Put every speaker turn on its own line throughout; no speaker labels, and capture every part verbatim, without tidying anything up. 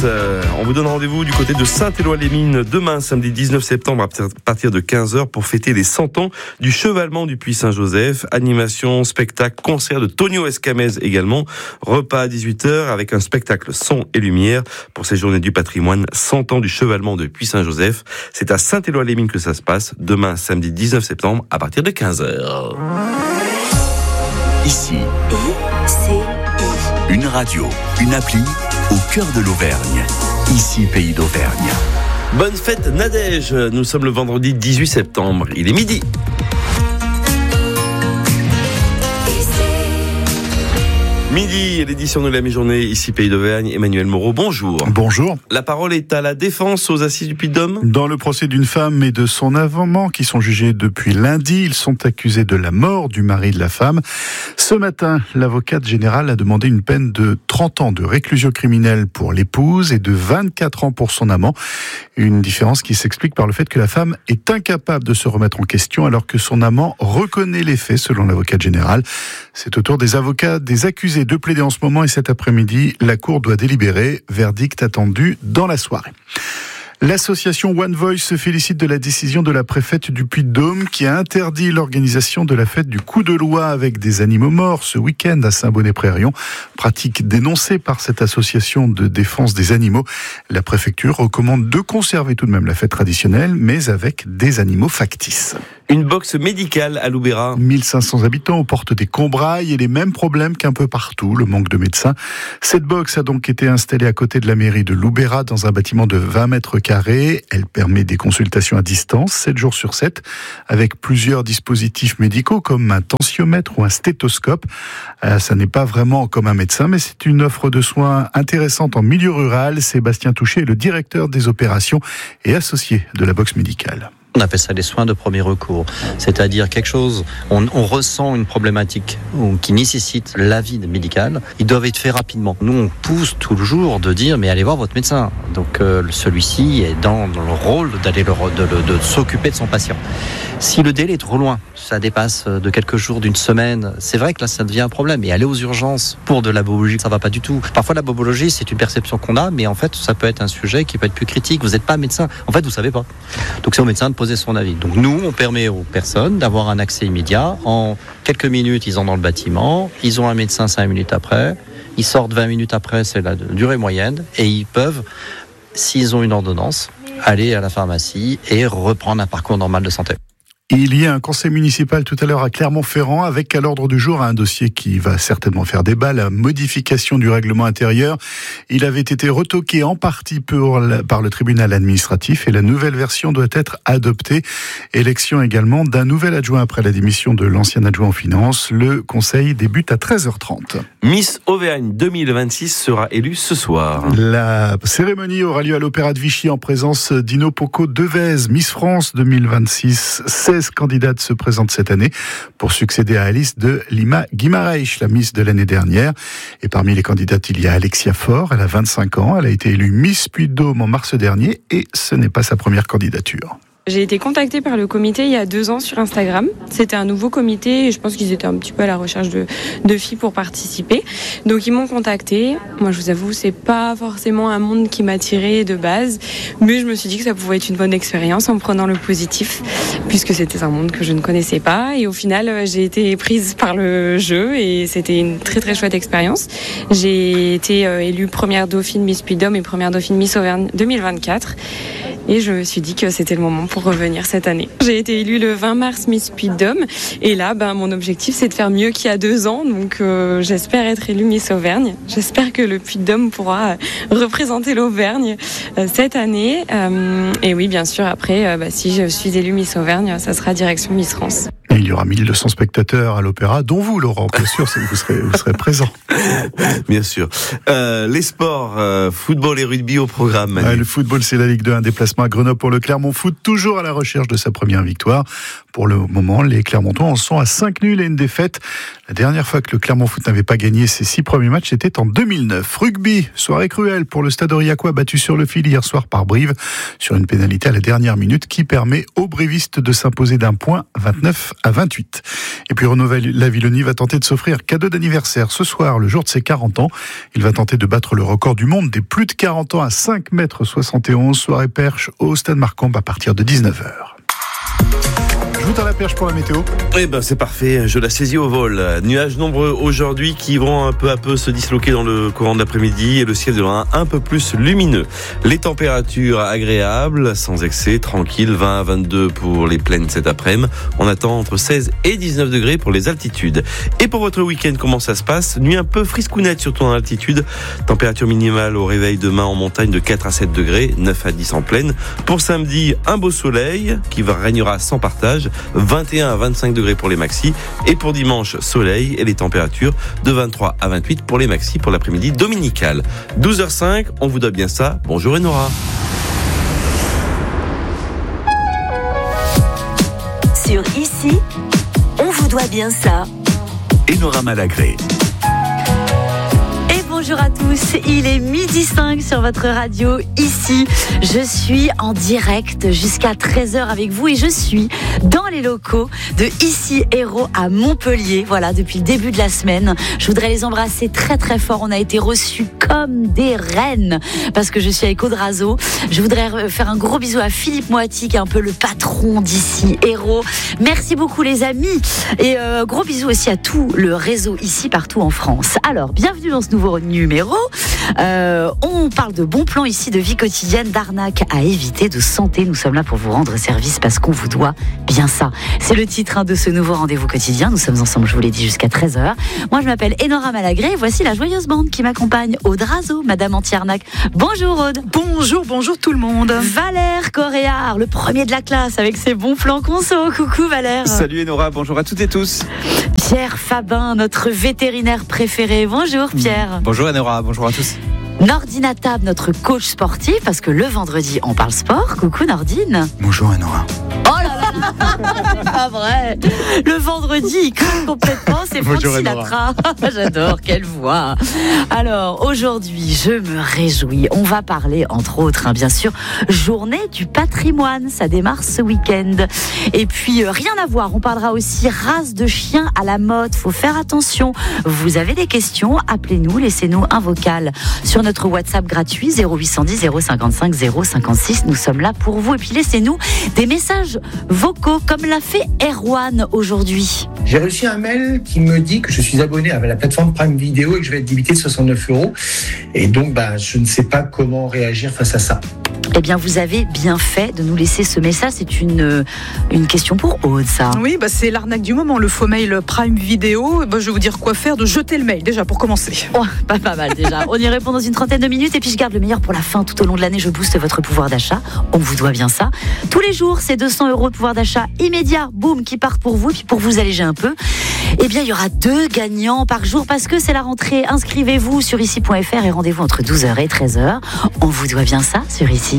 Euh, on vous donne rendez-vous du côté de Saint-Éloi-les-Mines demain, samedi dix-neuf septembre, à partir de quinze heures, pour fêter les cent ans du chevalement du Puy Saint-Joseph. Animation, spectacle, concert de Tonio Escamez également. Repas à dix-huit heures avec un spectacle son et lumière pour ces journées du patrimoine. cent ans du chevalement de Puy Saint-Joseph. C'est à Saint-Éloi-les-Mines que ça se passe. Demain, samedi dix-neuf septembre, à partir de quinze heures.
Ici,
I C I.
Une radio, une appli au cœur de l'Auvergne. Ici, Pays d'Auvergne.
Bonne fête Nadège. Nous sommes le vendredi dix-huit septembre. Il est midi. Midi et l'édition de la mi-journée, ici Pays d'Auvergne. Emmanuel Moreau, bonjour.
Bonjour.
La parole est à la défense aux assises du Puy-de-Dôme.
Dans le procès d'une femme et de son amant qui sont jugés depuis lundi, ils sont accusés de la mort du mari de la femme. Ce matin, l'avocate générale a demandé une peine de trente ans de réclusion criminelle pour l'épouse et de vingt-quatre ans pour son amant. Une différence qui s'explique par le fait que la femme est incapable de se remettre en question alors que son amant reconnaît les faits, selon l'avocate générale. C'est au tour des avocats des accusés de plaider en ce moment et cet après-midi, la Cour doit délibérer. Verdict attendu dans la soirée. L'association One Voice se félicite de la décision de la préfète du Puy-de-Dôme qui a interdit l'organisation de la fête du coup de loi avec des animaux morts ce week-end à Saint-Bonnet-Prérion. Pratique dénoncée par cette association de défense des animaux. La préfecture recommande de conserver tout de même la fête traditionnelle, mais avec des animaux factices.
Une box médicale à Loubera.
mille cinq cents habitants aux portes des Combrailles et les mêmes problèmes qu'un peu partout, le manque de médecins. Cette box a donc été installée à côté de la mairie de Loubera dans un bâtiment de vingt mètres carrés. Elle permet des consultations à distance, sept jours sur sept, avec plusieurs dispositifs médicaux comme un tensiomètre ou un stéthoscope. Euh, ça n'est pas vraiment comme un médecin, mais c'est une offre de soins intéressante en milieu rural. Sébastien Touché est le directeur des opérations et associé de la box médicale.
On appelle ça des soins de premier recours, c'est-à-dire quelque chose, on, on ressent une problématique qui nécessite l'avis médical, ils doivent être faits rapidement. Nous, on pousse toujours de dire, mais allez voir votre médecin. Donc euh, celui-ci est dans, dans le rôle d'aller le, de, de, de s'occuper de son patient. Si le délai est trop loin, ça dépasse de quelques jours, d'une semaine, c'est vrai que là, ça devient un problème. Et aller aux urgences pour de la bobologie, ça va pas du tout. Parfois, la bobologie, c'est une perception qu'on a, mais en fait, ça peut être un sujet qui peut être plus critique. Vous n'êtes pas médecin. En fait, vous savez pas. Donc, c'est au médecin de poser son avis. Donc, nous, on permet aux personnes d'avoir un accès immédiat. En quelques minutes, ils sont dans le bâtiment. Ils ont un médecin cinq minutes après. Ils sortent vingt minutes après, c'est la durée moyenne. Et ils peuvent, s'ils ont une ordonnance, aller à la pharmacie et reprendre un parcours normal de santé.
Il y a un conseil municipal tout à l'heure à Clermont-Ferrand avec à l'ordre du jour un dossier qui va certainement faire débat, la modification du règlement intérieur. Il avait été retoqué en partie pour la, par le tribunal administratif et la nouvelle version doit être adoptée. Élection également d'un nouvel adjoint après la démission de l'ancien adjoint aux finances. Le conseil débute à treize heures trente.
Miss Auvergne deux mille vingt-six sera élue ce soir.
La cérémonie aura lieu à l'Opéra de Vichy en présence d'Ino Poco Devez, Miss France deux mille vingt-six. seize candidates se présentent cette année pour succéder à Alice de Lima Guimarães, la Miss de l'année dernière. Et parmi les candidates, il y a Alexia Faure, elle a vingt-cinq ans, elle a été élue Miss Puy-de-Dôme en mars dernier et ce n'est pas sa première candidature.
J'ai été contactée par le comité il y a deux ans sur Instagram. C'était un nouveau comité et je pense qu'ils étaient un petit peu à la recherche de, de filles pour participer. Donc ils m'ont contactée. Moi je vous avoue, c'est pas forcément un monde qui m'attirait de base, mais je me suis dit que ça pouvait être une bonne expérience en prenant le positif, puisque c'était un monde que je ne connaissais pas. Et au final, j'ai été prise par le jeu et c'était une très très chouette expérience. J'ai été élue première dauphine Miss Puy-de-Dôme et première dauphine Miss Auvergne deux mille vingt-quatre. Et je me suis dit que c'était le moment pour revenir cette année. J'ai été élue le vingt mars Miss Puy-de-Dôme. Et là, ben, mon objectif, c'est de faire mieux qu'il y a deux ans. Donc, euh, j'espère être élue Miss Auvergne. J'espère que le Puy-de-Dôme pourra représenter l'Auvergne euh, cette année. Euh, et oui, bien sûr, après, euh, bah, si je suis élue Miss Auvergne, ça sera direction Miss France.
Et il y aura mille deux cents spectateurs à l'Opéra, dont vous, Laurent, bien sûr, vous serez, vous serez présent.
Bien sûr. Euh, les sports, euh, football et rugby au programme.
Ouais, le football, c'est la Ligue deux, un déplacement à Grenoble pour le Clermont Foot, toujours à la recherche de sa première victoire. Pour le moment, les Clermontois en sont à cinq nuls et une défaite. La dernière fois que le Clermont Foot n'avait pas gagné ses six premiers matchs, c'était en deux mille neuf. Rugby, soirée cruelle pour le Stade Aurillacois, battu sur le fil hier soir par Brive, sur une pénalité à la dernière minute qui permet aux brivistes de s'imposer d'un point, vingt-neuf à vingt-huit. Et puis Renaud Lavilloni va tenter de s'offrir cadeau d'anniversaire ce soir, le jour de ses quarante ans. Il va tenter de battre le record du monde des plus de quarante ans à cinq mètres soixante et onze, soirée perche au Stade Marcambe à partir de dix-neuf heures. Je vous à la perche pour la météo.
Eh ben c'est parfait, je la saisis au vol. Nuages nombreux aujourd'hui qui vont un peu à peu se disloquer dans le courant de l'après-midi et le ciel devient un peu plus lumineux. Les températures agréables, sans excès, tranquilles, vingt à vingt-deux pour les plaines cet après-midi. On attend entre seize et dix-neuf degrés pour les altitudes. Et pour votre week-end, comment ça se passe? Nuit un peu friscounette, surtout en altitude. Température minimale au réveil demain en montagne de quatre à sept degrés, neuf à dix en plaine. Pour samedi, un beau soleil qui régnera sans partage. vingt et un à vingt-cinq degrés pour les maxis. Et pour dimanche, soleil et les températures de vingt-trois à vingt-huit pour les maxis pour l'après-midi dominical. douze heures cinq, on vous doit bien ça. Bonjour Enora.
Sur Ici, on vous doit bien ça.
Enora Malagré.
Bonjour à tous, il est midi cinq sur votre radio Ici. Je suis en direct jusqu'à treize heures avec vous et je suis dans les locaux de Ici Héros à Montpellier. Voilà, depuis le début de la semaine. Je voudrais les embrasser très très fort. On a été reçus comme des reines parce que je suis avec Audrazo. Je voudrais faire un gros bisou à Philippe Moiti qui est un peu le patron d'Ici Héros. Merci beaucoup les amis et euh, gros bisous aussi à tout le réseau Ici partout en France. Alors, bienvenue dans ce nouveau numéro. Euh, on parle de bons plans ici, de vie quotidienne, d'arnaques à éviter, de santé. Nous sommes là pour vous rendre service parce qu'on vous doit bien ça. C'est le titre hein, de ce nouveau rendez-vous quotidien. Nous sommes ensemble, je vous l'ai dit, jusqu'à treize heures. Moi, je m'appelle Enora Malagré et voici la joyeuse bande qui m'accompagne. Audrazo, Madame Anti-Arnaque. Bonjour Aude.
Bonjour, bonjour tout le monde.
Valère Coréard, le premier de la classe avec ses bons plans conso. Coucou Valère.
Salut Enora, bonjour à toutes et tous.
Pierre Fabin, notre vétérinaire préféré. Bonjour Pierre.
Bonjour Enora, bonjour à tous.
Nordine Tab, notre coach sportif, parce que le vendredi, on parle sport. Coucou Nordine.
Bonjour Enora.
Oh là là, pas vrai. Le vendredi, il craque complètement, c'est Franck Sinatra. J'adore, quelle voix. Alors, aujourd'hui, je me réjouis. On va parler, entre autres, hein, bien sûr, journée du patrimoine. Ça démarre ce week-end. Et puis, euh, rien à voir, on parlera aussi race de chien à la mode. Faut faire attention. Vous avez des questions, appelez-nous, laissez-nous un vocal sur notre WhatsApp gratuit zéro huit cent dix zéro cinquante-cinq zéro cinquante-six. Nous sommes là pour vous. Et puis, laissez-nous des messages vocaux, comme l'a fait Erwan aujourd'hui.
J'ai reçu un mail qui me dit que je suis abonné à la plateforme Prime Video et que je vais être débité de soixante-neuf euros. Et donc, bah, je ne sais pas comment réagir face à ça.
Eh bien, vous avez bien fait de nous laisser ce message. C'est une, une question pour Aude, ça.
Oui, bah, c'est l'arnaque du moment, le faux mail Prime Video. Bah, je vais vous dire quoi faire, de jeter le mail, déjà, pour commencer.
Oh, pas, pas mal, déjà. On y répond dans une trentaine de minutes. Et puis, je garde le meilleur pour la fin. Tout au long de l'année, je booste votre pouvoir d'achat. On vous doit bien ça. Tous les jours, c'est deux cents euros de pouvoir d'achat immédiat, boum, qui partent pour vous. Et puis, pour vous alléger un peu, eh bien, il y aura deux gagnants par jour parce que c'est la rentrée. Inscrivez-vous sur ici point f r et rendez-vous entre douze heures et treize heures. On vous doit bien ça sur Ici.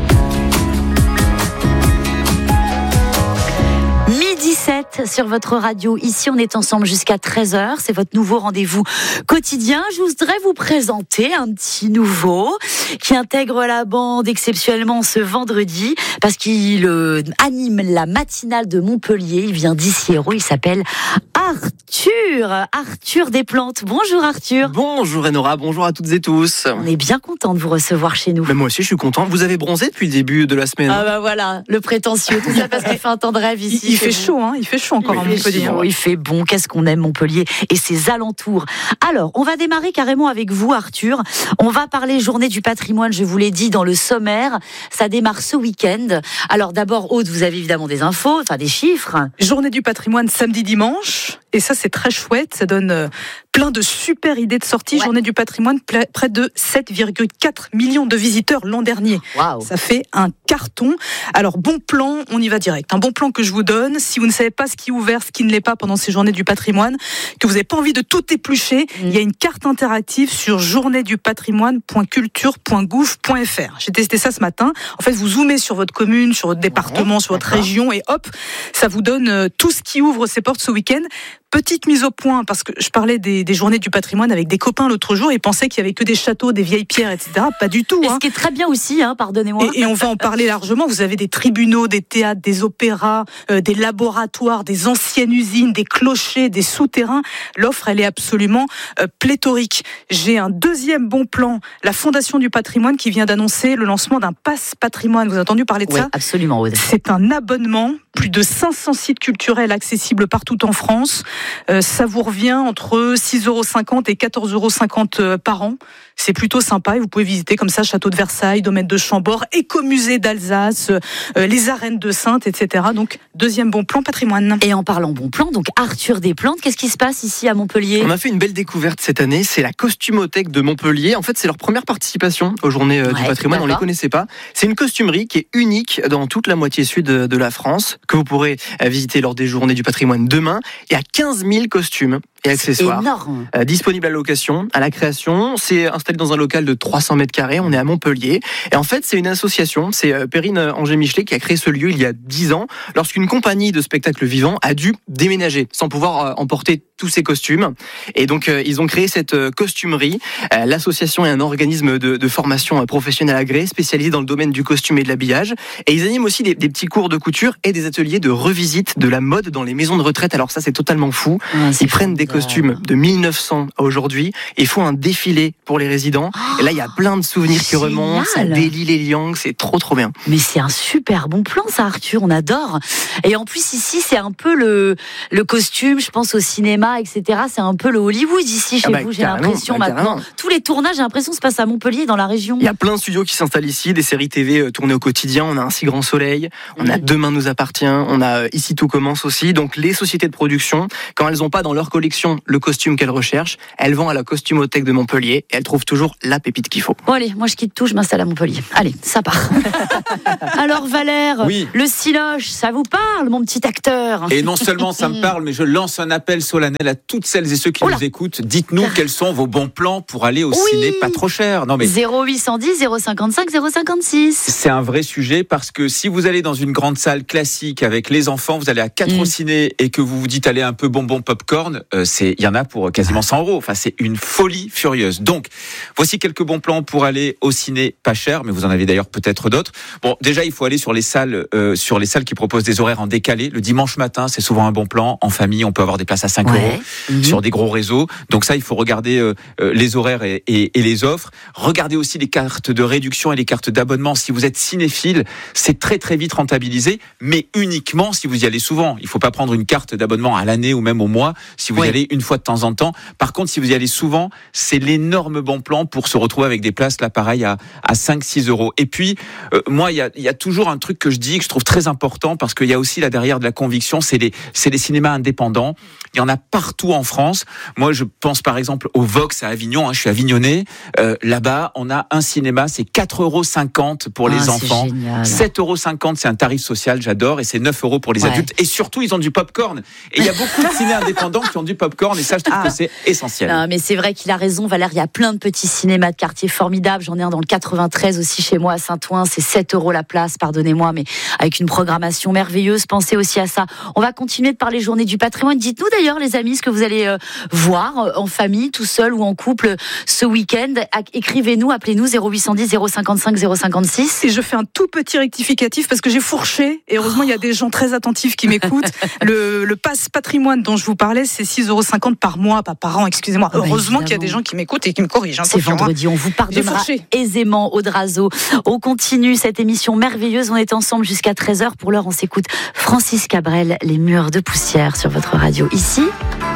midi sept sur votre radio. Ici, on est ensemble jusqu'à treize heures. C'est votre nouveau rendez-vous quotidien. Je voudrais vous présenter un petit nouveau qui intègre la bande exceptionnellement ce vendredi parce qu'il euh, anime la matinale de Montpellier. Il vient d'Ici Héros. Il s'appelle Arthur. Arthur Desplantes. Bonjour Arthur.
Bonjour Enora, bonjour à toutes et tous.
On est bien content de vous recevoir chez nous.
Mais moi aussi, je suis content. Vous avez bronzé depuis le début de la semaine.
Ah bah voilà, le prétentieux. Tout ça parce qu'il fait un temps de rêve ici.
Il, il fait chaud, hein. Il fait chaud encore à Montpellier.
Il fait bon. Qu'est-ce qu'on aime Montpellier et ses alentours. Alors, on va démarrer carrément avec vous, Arthur. On va parler journée du patrimoine. Je vous l'ai dit dans le sommaire. Ça démarre ce week-end. Alors d'abord, Aude, vous avez évidemment des infos, enfin des chiffres.
Journée du patrimoine samedi dimanche. Et ça, c'est très chouette. Ça donne euh, plein de super idées de sortie. Ouais. Journée du patrimoine, près de sept virgule quatre millions de visiteurs l'an dernier.
Wow.
Ça fait un carton. Alors, bon plan, on y va direct. Un bon plan que je vous donne. Si vous ne savez pas ce qui est ouvert, ce qui ne l'est pas pendant ces journées du patrimoine, que vous n'avez pas envie de tout éplucher, mmh. il y a une carte interactive sur journée du patrimoine point culture point gouv point f r. J'ai testé ça ce matin. En fait, vous zoomez sur votre commune, sur votre département, ouais, sur votre d'accord. région et hop, ça vous donne tout ce qui ouvre ses portes ce week-end. petite mise au point, parce que je parlais des, des journées du patrimoine avec des copains l'autre jour, ils pensaient qu'il y avait que des châteaux, des vieilles pierres, et cetera. Pas du tout.
Et
hein.
ce qui est très bien aussi, hein, pardonnez-moi.
Et, et on va en parler largement. Vous avez des tribunaux, des théâtres, des opéras, euh, des laboratoires, des anciennes usines, des clochers, des souterrains. L'offre, elle est absolument euh, pléthorique. J'ai un deuxième bon plan. La Fondation du patrimoine qui vient d'annoncer le lancement d'un pass patrimoine. Vous avez entendu parler de
Oui,
ça ?
absolument. Oui.
C'est un abonnement, plus de cinq cents sites culturels accessibles partout en France. Euh, ça vous revient entre six euros cinquante et quatorze euros cinquante par an. C'est plutôt sympa et vous pouvez visiter comme ça Château de Versailles, Domaine de Chambord, Écomusée d'Alsace, euh, les arènes de Saintes, et cetera. Donc, deuxième bon plan patrimoine.
Et en parlant bon plan, donc Arthur Desplantes, qu'est-ce qui se passe ici à Montpellier ?
On a fait une belle découverte cette année, c'est la Costumothèque de Montpellier. En fait, c'est leur première participation aux Journées euh,
Ouais,
du patrimoine, on ne les connaissait pas. C'est une costumerie qui est unique dans toute la moitié sud de, de la France, que vous pourrez euh, visiter lors des Journées du patrimoine demain. Il y a quinze mille costumes et accessoires
énorme.
Euh, disponibles à la location, à la création. C'est installé dans un local de trois cents mètres carrés, on est à Montpellier. Et en fait, c'est une association, c'est euh, Perrine Angers-Michelet qui a créé ce lieu il y a dix ans, lorsqu'une compagnie de spectacles vivants a dû déménager sans pouvoir euh, emporter tous ces costumes. Et donc, euh, ils ont créé cette euh, costumerie. Euh, l'association est un organisme de, de formation euh, professionnelle agréé, spécialisé dans le domaine du costume et de l'habillage. Et ils animent aussi des, des petits cours de couture et des ateliers de revisite de la mode dans les maisons de retraite. Alors ça, c'est totalement fou.
Ah,
Ils prennent des costumes de mille neuf cents à aujourd'hui et font un défilé pour les résidents.
Oh,
et là, il y a plein de souvenirs qui
génial.
remontent. Ça délie les liangs, c'est trop trop bien.
Mais c'est un super bon plan, ça, Arthur, on adore. Et en plus, ici, c'est un peu le, le costume, je pense au cinéma, et cetera. C'est un peu le Hollywood ici, chez
Ah bah,
vous, j'ai
carrément,
l'impression
bah,
maintenant.
carrément.
Tous les tournages, j'ai l'impression, se passent à Montpellier, dans la région.
Il y a plein de studios qui s'installent ici, des séries T V tournées au quotidien. On a Un si grand soleil, on a Demain nous appartient, on a Ici tout commence aussi. Donc les sociétés de production, quand elles n'ont pas dans leur collection le costume qu'elles recherchent, elles vont à la Costumothèque de Montpellier et elles trouvent toujours la pépite qu'il faut.
Bon allez, moi je quitte tout, je m'installe à Montpellier. Allez, ça part. Alors Valère,
Oui.
le Cinoche, ça vous parle, mon petit acteur ?
Et non seulement ça me parle, mais je lance un appel solennel à toutes celles et ceux qui
Oula.
nous écoutent. Dites-nous quels sont vos bons plans pour aller au
Oui.
ciné pas trop cher. Non mais
zéro huit cent dix, zéro cinquante-cinq, zéro cinquante-six.
c'est un vrai sujet parce que si vous allez dans une grande salle classique avec les enfants, vous allez à quatre
Mm.
au ciné et que vous vous dites allez un peu bonbon popcorn, euh, c'est il y en a pour quasiment cent euros. Enfin c'est une folie furieuse. Donc voici quelques bons plans pour aller au ciné pas cher, mais vous en avez d'ailleurs peut-être d'autres. Bon déjà il faut aller sur les salles euh, sur les salles qui proposent des horaires en décalé. Le dimanche matin c'est souvent un bon plan. En famille on peut avoir des places à cinq
Ouais.
euros
Mhm.
sur des gros réseaux. Donc ça il faut regarder euh, euh, les horaires et, et, et les offres. Regardez aussi les cartes de réduction et les cartes d'abonnement. Si vous êtes cinéphile, c'est très très vite rentabilisé, mais uniquement si vous y allez souvent. Il ne faut pas prendre une carte d'abonnement à l'année ou même au mois si vous
Oui.
y allez une fois de temps en temps. Par contre, si vous y allez souvent, c'est l'énorme bon plan pour se retrouver avec des places là pareil à, à cinq six euros. Et puis, euh, moi, il y a, y a toujours un truc que je dis que je trouve très important parce qu'il y a aussi là derrière de la conviction, c'est les, c'est les cinémas indépendants. Il y en a partout en France. Moi, je pense par exemple au Vox à Avignon. Hein, je suis avignonnais. Euh, là-bas, on a un cinéma, c'est quatre euros cinquante pour les
Ah, c'est
enfants.
génial.
sept euros cinquante, c'est un tarif social, j'adore, et c'est neuf euros pour les
Ouais.
adultes. Et surtout, ils ont du popcorn. Et il y a beaucoup de ciné indépendants qui ont du popcorn, et ça, je trouve
Ah.
que c'est essentiel.
Non, mais c'est vrai qu'il a raison, Valère. Il y a plein de petits cinémas de quartier formidables. J'en ai un dans le quatre-vingt-treize aussi chez moi à Saint-Ouen. C'est sept euros la place, pardonnez-moi, mais avec une programmation merveilleuse. Pensez aussi à ça. On va continuer de parler Journée du patrimoine. Dites-nous d'ailleurs, les amis, ce que vous allez euh, voir euh, en famille, tout seul ou en couple euh, ce week-end. Écrivez-nous, appelez-nous zéro huit cent dix, zéro cinquante-cinq, zéro cinquante-six.
Et je fais un tout petit rectificatif parce que j'ai fourché et heureusement il y a des gens très attentifs qui m'écoutent. le, le pass patrimoine dont je vous parlais, c'est six euros cinquante par mois, pas par an, excusez-moi.
Ah bah,
Heureusement qu'il y a
évidemment.
des gens qui m'écoutent et qui me corrigent. hein,
C'est
attention, hein.
vendredi, on vous pardonnera
fourché.
aisément, Audrazo. On continue cette émission merveilleuse. On est ensemble jusqu'à treize heures. Pour l'heure, on s'écoute Francis Cabrel, Les murs de poussière sur votre radio ici.